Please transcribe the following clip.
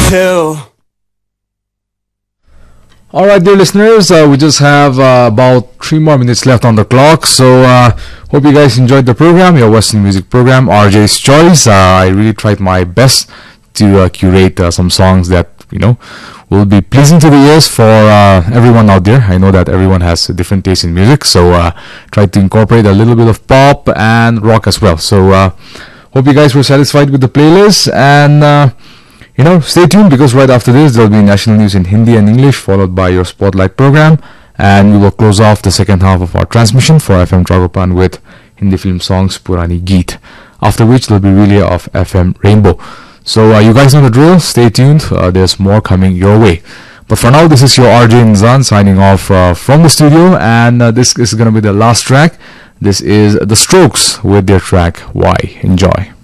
pill. Alright, dear listeners, we just have about 3 more minutes left on the clock, so hope you guys enjoyed the program, your Western music program, RJ's Choice. I really tried my best to curate some songs that, will be pleasing to the ears for everyone out there. I know that everyone has a different taste in music, so tried to incorporate a little bit of pop and rock as well. So hope you guys were satisfied with the playlist, and stay tuned, because right after this there will be national news in Hindi and English, followed by your Spotlight program, and we will close off the second half of our transmission for FM Tragopan with Hindi film songs Purani Geet, after which there will be relay of FM Rainbow. So you guys know the drill, stay tuned, there's more coming your way. But for now, this is your RJ Nzan signing off from the studio, and this is going to be the last track. This is The Strokes with their track Why. Enjoy.